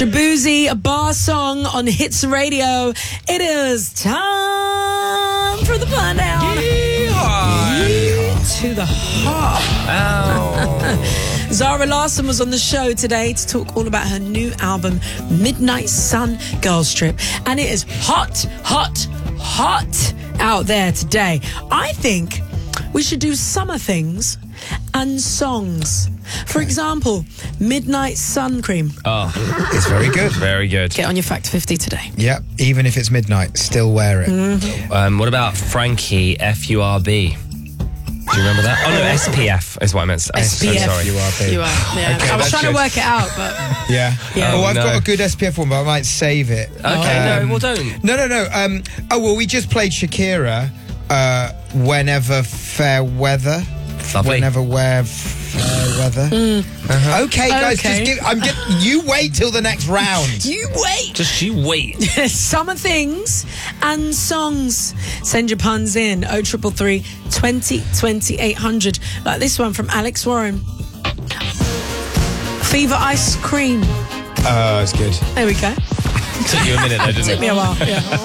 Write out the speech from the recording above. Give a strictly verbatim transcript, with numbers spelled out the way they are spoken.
Boozy, a bar song on Hits Radio. It is time for the Burn Down. To the heart. Ow. Zara Larsson was on the show today to talk all about her new album, Midnight Sun Girls Trip. And it is hot, hot, hot out there today. I think we should do summer things and songs. For example, Midnight Sun Cream. Oh, It's very good. very good. Get on your Factor fifty today. Yep, even if it's midnight, still wear it. Mm-hmm. Um, what about Frankie F U R B? Do you remember that? Oh, no, S P F is what I meant to say. S P F. I'm sorry. You are big. You are. Yeah. Okay, I was that's trying good. to work it out, but Yeah. Yeah. Oh, Oh, I've no. got a good S P F one, but I might save it. Okay, Um, no, well, don't. No, no, no. Um, oh, well, we just played Shakira, uh, Whenever Fair Weather. Lovely. Whenever Wear Fair Weather. Uh-huh. Okay, guys, Okay. just give, I'm get, you wait till the next round. you wait. Just you wait. Summer things and songs. Send your puns in oh triple three, twenty, twenty, eight hundred. Like this one from Alex Warren. Fever ice cream. Oh, it's good. There we go. Took you a minute, though, didn't it? Took me a while. Yeah.